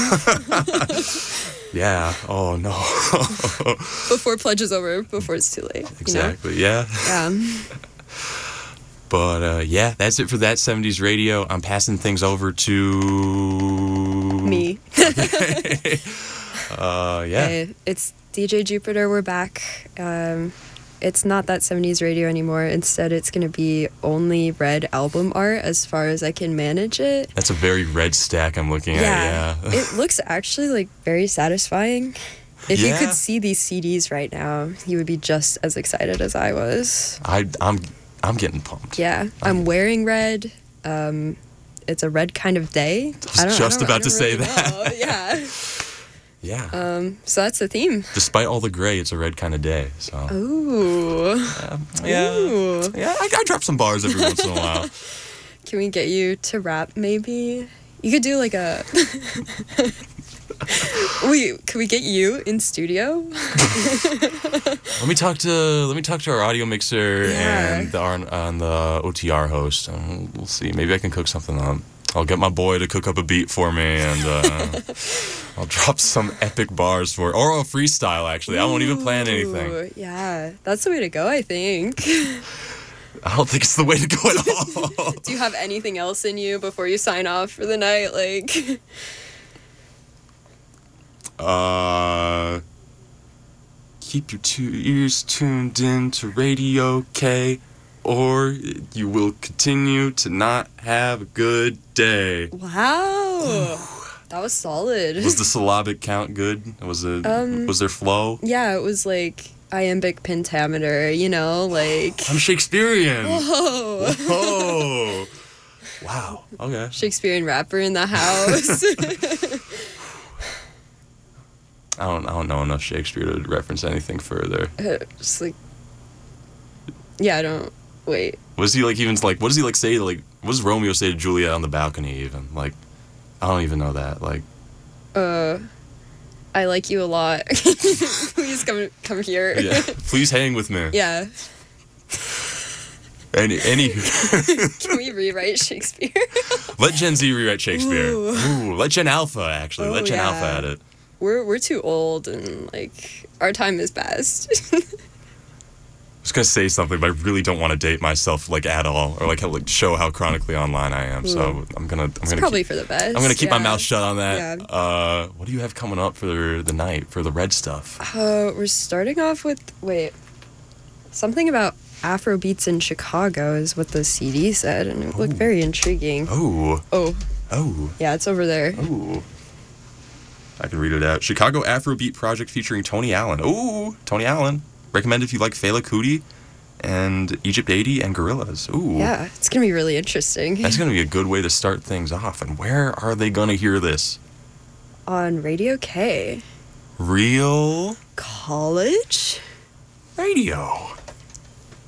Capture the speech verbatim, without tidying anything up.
Yeah. Oh, no. Before pledge is over, before it's too late. Exactly, you know? yeah. Yeah. But, uh, yeah, that's it for That seventies Radio. I'm passing things over to... Me. uh, yeah. Hey, it's D J Jupiter. We're back. Um, it's not That seventies Radio anymore. Instead, it's going to be only red album art as far as I can manage it. That's a very red stack I'm looking Yeah. at, yeah. It looks actually, like, very satisfying. If Yeah. you could see these C Ds right now, you would be just as excited as I was. I, I'm I'm getting pumped. Yeah. I'm wearing red. Um, it's a red kind of day. I was I don't, just I don't, about I to don't say really that. know. Yeah. Yeah. Um, so that's the theme. Despite all the gray, it's a red kind of day, so... Ooh. Yeah, yeah, Ooh. yeah I, I drop some bars every once in a while. Can we get you to rap, maybe? You could do like a... Wait, can we get you in studio? Let me talk to let me talk to our audio mixer Yeah. and the R- on the O T R host, and we'll see. Maybe I can cook something up. I'll get my boy to cook up a beat for me, and uh, I'll drop some epic bars for, or a freestyle. Actually, I won't even plan anything. Ooh, yeah, that's the way to go, I think. I don't think it's the way to go at all. Do you have anything else in you before you sign off for the night? Like, uh, keep your two ears tuned in to Radio K, or you will continue to not have a good day. wow, that was solid. Was the syllabic count good? Was it? Um, was there flow? Yeah, it was like iambic pentameter, you know, like... I'm Shakespearean. Whoa. Whoa. Wow. Okay. Shakespearean rapper in the house. I don't. I don't know enough Shakespeare to reference anything further. Just like... Yeah, I don't... Wait. What does he like? Even like, what does he like say? Like, what does Romeo say to Juliet on the balcony? Even like, I don't even know that. Like, Uh... I like you a lot. Please come come here. yeah. Please hang with me. Yeah. Any any. Can we rewrite Shakespeare? Let Gen Z rewrite Shakespeare. Ooh. Ooh. Let Gen Alpha actually. Oh, let Gen yeah. Alpha at it. We're we're too old and like our time is past. I was gonna say something, but I really don't want to date myself like at all, or like, how, like show how chronically online I am. So I'm gonna. I'm It's gonna probably keep, for the best. I'm gonna keep yeah. my mouth shut on that. Yeah. Uh, what do you have coming up for the, the night for the red stuff? Uh, we're starting off with wait, something about Afro beats in Chicago is what the C D said, and it looked Ooh. very intriguing. Oh, Oh, oh, yeah, it's over there. oh. I can read it out. Chicago Afrobeat project featuring Tony Allen. Ooh, Tony Allen. Recommend if you like Fela Kuti and Egypt eighty and Gorillaz. Ooh. Yeah, it's gonna be really interesting. That's gonna be a good way to start things off. And where are they gonna hear this? On Radio K. Real College? radio.